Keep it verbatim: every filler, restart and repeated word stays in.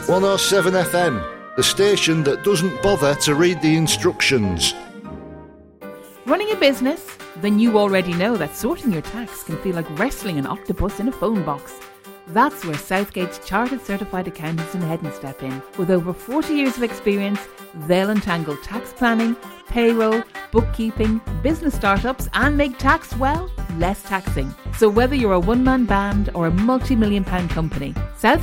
one oh seven F M, the station that doesn't bother to read the instructions. Running a business? Then you already know that sorting your tax can feel like wrestling an octopus in a phone box. That's where Southgate's Chartered Certified Accountants in Hedden step in. With over forty years of experience, they'll untangle tax planning, payroll, bookkeeping, business startups and make tax, well, less taxing. So whether you're a one-man band or a multi-million pound company, Southgate